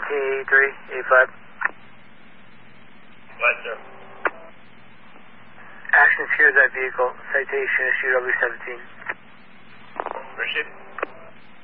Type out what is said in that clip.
1783, 85. What, sir? Action secured that vehicle. Citation issue W17. Appreciate it.